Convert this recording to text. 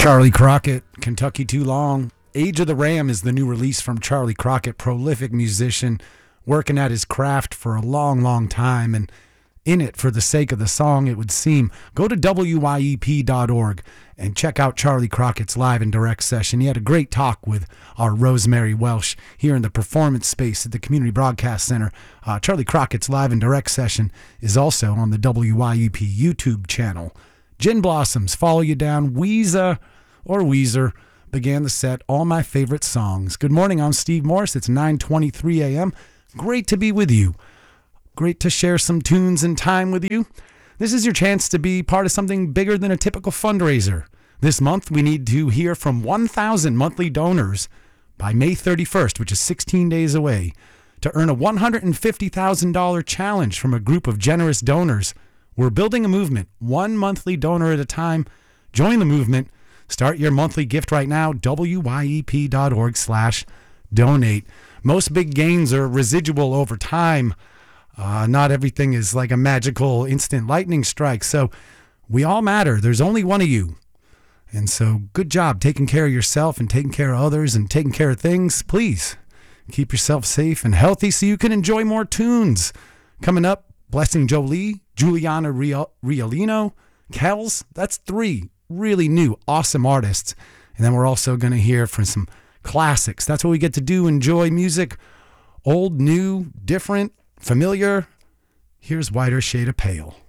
Charlie Crockett, Kentucky Too Long. Age of the Ram is the new release from Charlie Crockett, prolific musician, working at his craft for a long, long time, and in it for the sake of the song, it would seem. Go to wyep.org and check out Charlie Crockett's live and direct session. He had a great talk with our Rosemary Welsh here in the performance space at the Community Broadcast Center. Charlie Crockett's live and direct session is also on the WYEP YouTube channel. Gin Blossoms, Follow You Down. Weezer began the set, All My Favorite Songs. Good morning, I'm Steve Morse. It's 9:23 a.m. Great to be with you. Great to share some tunes and time with you. This is your chance to be part of something bigger than a typical fundraiser. This month, we need to hear from 1,000 monthly donors by May 31st, which is 16 days away, to earn a $150,000 challenge from a group of generous donors. We're building a movement, one monthly donor at a time. Join the movement. Start your monthly gift right now, wyep.org/donate. Most big gains are residual over time. Not everything is like a magical instant lightning strike. So we all matter. There's only one of you. And so good job taking care of yourself and taking care of others and taking care of things. Please keep yourself safe and healthy so you can enjoy more tunes. Coming up, Blessing Jolie, Juliana Riolino, Kells. That's 3 really new, awesome artists. And then we're also going to hear from some classics. That's what we get to do, enjoy music, old, new, different, familiar. Here's Whiter Shade of Pale.